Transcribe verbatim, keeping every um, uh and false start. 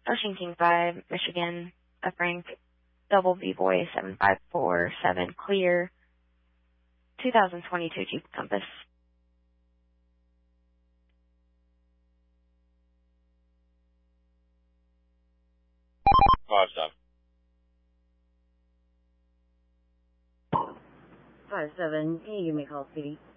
Ocean King five, Michigan, a Frank, Double V Boy seven five four seven, clear, two thousand twenty-two Jeep Compass. Five seven. Five seven, can you give me a call, Speedy?